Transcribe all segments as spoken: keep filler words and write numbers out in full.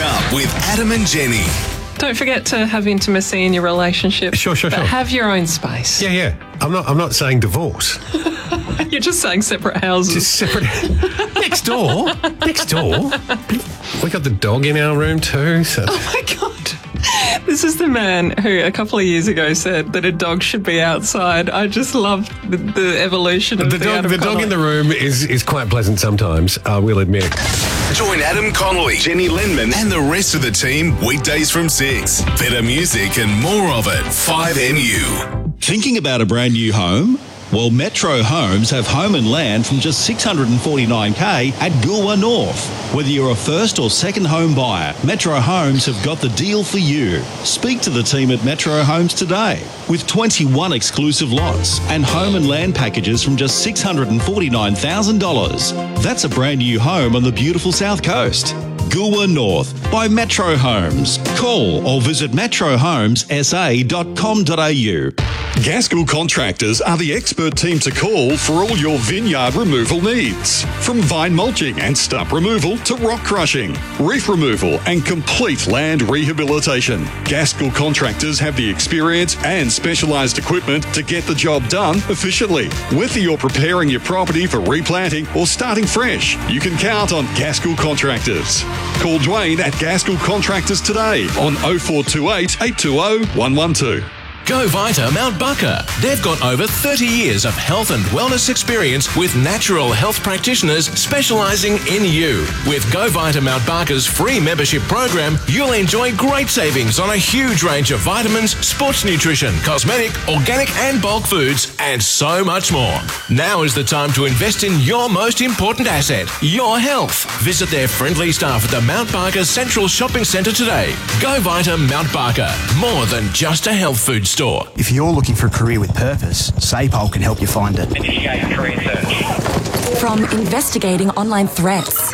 Up with Adam and Jenny. Don't forget to have intimacy in your relationship. Sure, sure, but sure. have your own space. Yeah, yeah. I'm not. I'm not saying divorce. You're just saying separate houses. Just separate. Next door. Next door. We got the dog in our room too. So. Oh my God. This is the man who a couple of years ago said that a dog should be outside. I just love the, the evolution of the, the dog. Adam The dog Connolly. in the room is is quite pleasant sometimes. I will admit. Join Adam Connolly, Jenny Lindman, and the rest of the team weekdays from six. Better music and more of it. five M U. Thinking about a brand new home? Well, Metro Homes have home and land from just six hundred forty-nine thousand dollars at Goolwa North. Whether you're a first or second home buyer, Metro Homes have got the deal for you. Speak to the team at Metro Homes today. With twenty-one exclusive lots and home and land packages from just six hundred forty-nine thousand dollars. That's a brand new home on the beautiful South Coast. Goolwa North by Metro Homes. Call or visit metro homes s a dot com dot a u. Gaskell Contractors are the expert team to call for all your vineyard removal needs. From vine mulching and stump removal to rock crushing, reef removal and complete land rehabilitation. Gaskell Contractors have the experience and specialised equipment to get the job done efficiently. Whether you're preparing your property for replanting or starting fresh, you can count on Gaskell Contractors. Call Dwayne at Gaskell Contractors today on oh four two eight, eight two oh, one one two. Go Vita Mount Barker. They've got over thirty years of health and wellness experience with natural health practitioners specialising in you. With Go Vita Mount Barker's free membership program, you'll enjoy great savings on a huge range of vitamins, sports nutrition, cosmetic, organic and bulk foods, and so much more. Now is the time to invest in your most important asset, your health. Visit their friendly staff at the Mount Barker Central Shopping Centre today. Go Vita Mount Barker. More than just a health food store. If you're looking for a career with purpose, SAPOL can help you find it. Initiate career search. From investigating online threats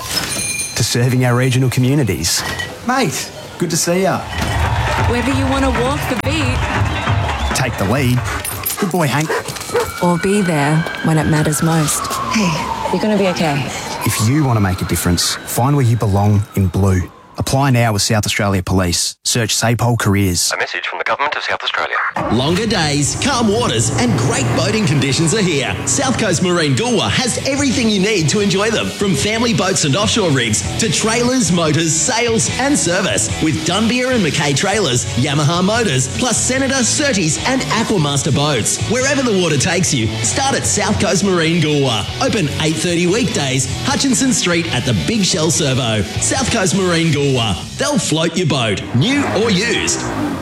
To serving our regional communities. Mate, good to see ya. Whether you want to walk the beat, Take the lead. Good boy, Hank. or be there when it matters most. Hey, you're going to be okay. If you want to make a difference, find where you belong in blue. Apply now with South Australia Police. Search SAPOL Careers. A message from the Government of South Australia. Longer days, calm waters and great boating conditions are here. South Coast Marine Goolwa has everything you need to enjoy them. From family boats and offshore rigs to trailers, motors, sails and service. With Dunbeer and Mackay trailers, Yamaha motors, plus Senator, Surtees and Aquamaster boats. Wherever the water takes you, start at South Coast Marine Goolwa. Open eight thirty weekdays, Hutchinson Street at the Big Shell Servo. South Coast Marine Goolwa. They'll float your boat, new or used.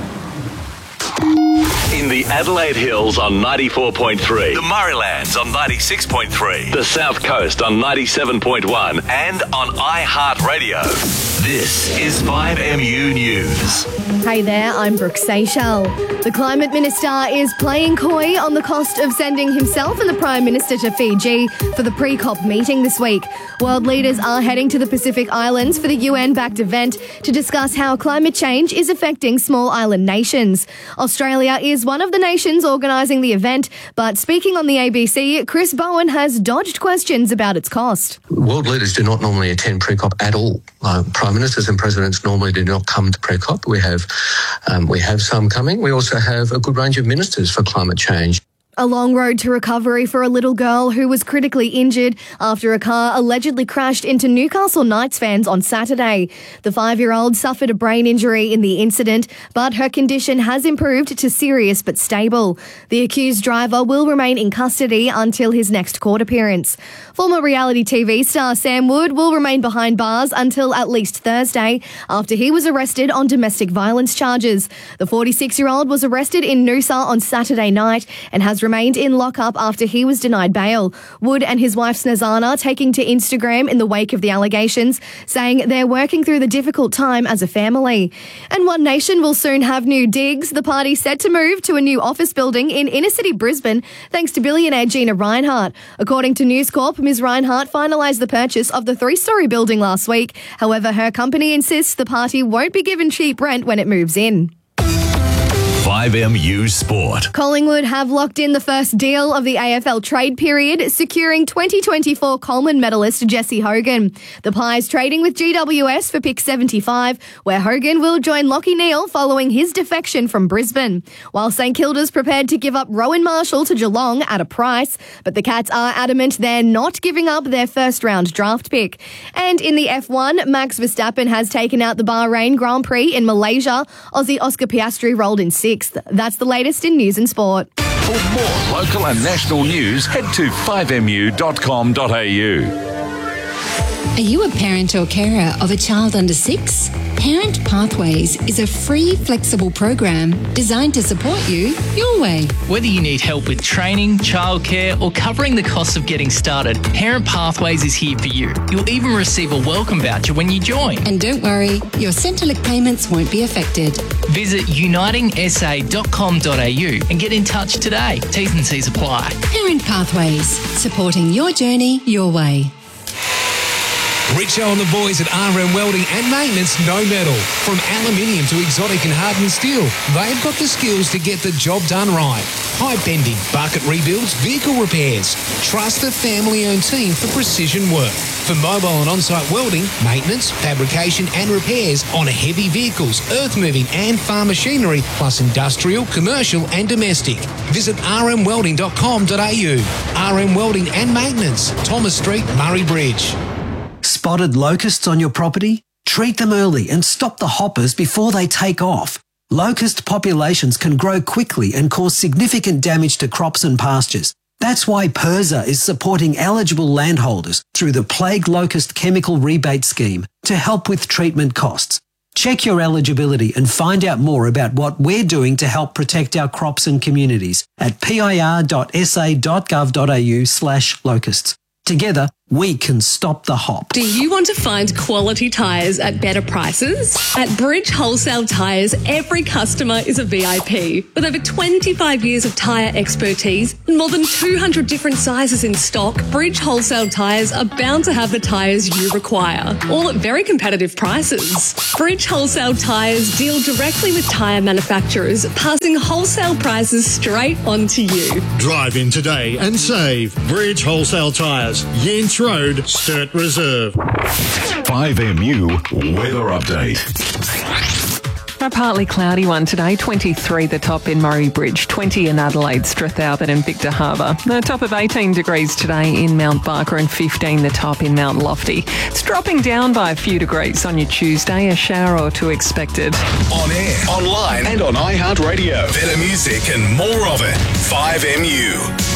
In the Adelaide Hills on ninety-four point three, the Murraylands on ninety-six point three, the South Coast on ninety-seven point one, and on iHeartRadio. This is five M U News. Hey there, I'm Brooke Seychelles. The Climate Minister is playing coy on the cost of sending himself and the Prime Minister to Fiji for the pre-COP meeting this week. World leaders are heading to the Pacific Islands for the U N-backed event to discuss how climate change is affecting small island nations. Australia is one of the nations organising the event, but speaking on the A B C, Chris Bowen has dodged questions about its cost. World leaders do not normally attend pre-COP at all. Uh, Prime Ministers and Presidents normally do not come to pre-COP. We have, um, we have some coming. We also have a good range of ministers for climate change. A long road to recovery for a little girl who was critically injured after a car allegedly crashed into Newcastle Knights fans on Saturday. The five-year-old suffered a brain injury in the incident, but her condition has improved to serious but stable. The accused driver will remain in custody until his next court appearance. Former reality T V star Sam Wood will remain behind bars until at least Thursday after he was arrested on domestic violence charges. The forty-six-year-old was arrested in Noosa on Saturday night and has remained in lockup after he was denied bail. Wood and his wife Snezana taking to Instagram in the wake of the allegations, saying they're working through the difficult time as a family. And One Nation will soon have new digs. The party set to move to a new office building in inner-city Brisbane thanks to billionaire Gina Rinehart. According to News Corp, Miz Rinehart finalised the purchase of the three-storey building last week. However, her company insists the party won't be given cheap rent when it moves in. five five M U Sport. Collingwood have locked in the first deal of the A F L trade period, securing twenty twenty-four Coleman medalist Jesse Hogan. The Pies trading with G W S for pick seventy-five, where Hogan will join Lachie Neale following his defection from Brisbane. While St Kilda's prepared to give up Rowan Marshall to Geelong at a price, but the Cats are adamant they're not giving up their first round draft pick. And in the F one, Max Verstappen has taken out the Bahrain Grand Prix in Malaysia. Aussie Oscar Piastri rolled in sixth. That's the latest in news and sport. For more local and national news, head to five m u dot com dot a u. Are you a parent or carer of a child under six? Parent Pathways is a free, flexible program designed to support you your way. Whether you need help with training, childcare, or covering the costs of getting started, Parent Pathways is here for you. You'll even receive a welcome voucher when you join. And don't worry, your Centrelink payments won't be affected. Visit uniting s a dot com dot a u and get in touch today. T's and C's apply. Parent Pathways, supporting your journey your way. Richo and the boys at R M Welding and Maintenance know metal. From aluminium to exotic and hardened steel, they've got the skills to get the job done right. Pipe bending, bucket rebuilds, vehicle repairs. Trust a family-owned team for precision work. For mobile and on-site welding, maintenance, fabrication and repairs on heavy vehicles, earth-moving and farm machinery, plus industrial, commercial and domestic. Visit r m welding dot com dot a u. R M Welding and Maintenance, Thomas Street, Murray Bridge. Spotted locusts on your property? Treat them early and stop the hoppers before they take off. Locust populations can grow quickly and cause significant damage to crops and pastures. That's why PIRSA is supporting eligible landholders through the Plague Locust Chemical Rebate Scheme to help with treatment costs. Check your eligibility and find out more about what we're doing to help protect our crops and communities at pir dot s a dot gov dot a u slash locusts. Together, we can stop the hop. Do you want to find quality tyres at better prices? At Bridge Wholesale Tyres, every customer is a V I P. With over twenty-five years of tyre expertise and more than two hundred different sizes in stock, Bridge Wholesale Tyres are bound to have the tyres you require, all at very competitive prices. Bridge Wholesale Tyres deal directly with tyre manufacturers, passing wholesale prices straight on to you. Drive in today and save. Bridge Wholesale Tyres, Yentz Road, Sturt Reserve. five M U Weather Update. A partly cloudy one today, twenty-three the top in Murray Bridge, twenty in Adelaide, Strathalbyn and Victor Harbour. The top of eighteen degrees today in Mount Barker and fifteen the top in Mount Lofty. It's dropping down by a few degrees on your Tuesday, a shower or two expected. On air, online and on iHeartRadio. Better music and more of it. five M U.